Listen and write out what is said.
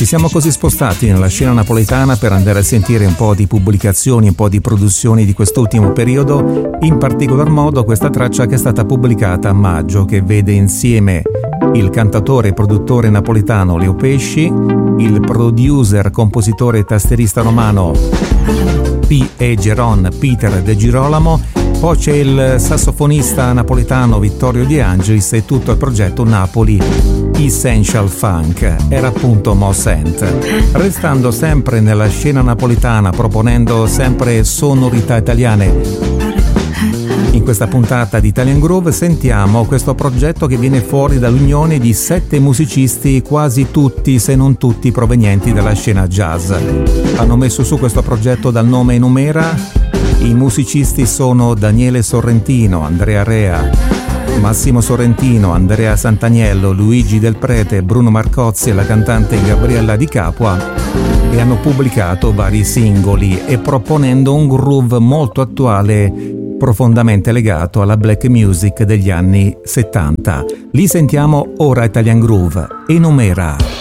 siamo così spostati nella scena napoletana per andare a sentire un po' di pubblicazioni, un po' di produzioni di quest'ultimo periodo, in particolar modo questa traccia che è stata pubblicata a maggio, che vede insieme il cantatore e produttore napoletano Leo Pesci, il producer, compositore e tastierista romano P.E. Geron Peter De Girolamo, poi c'è il sassofonista napoletano Vittorio De Angelis e tutto il progetto Napoli Essential Funk. Era appunto Mossent. Restando sempre nella scena napoletana, proponendo sempre sonorità italiane, in questa puntata di Italian Groove sentiamo questo progetto che viene fuori dall'unione di 7 musicisti, quasi tutti, se non tutti, provenienti dalla scena jazz. Hanno messo su questo progetto dal nome Enumera. I musicisti sono Daniele Sorrentino, Andrea Rea, Massimo Sorrentino, Andrea Sant'Agnello, Luigi Del Prete, Bruno Marcozzi e la cantante Gabriella Di Capua, e hanno pubblicato vari singoli e proponendo un groove molto attuale, profondamente legato alla black music degli anni 70. Li sentiamo ora. Italian Groove, Enumera.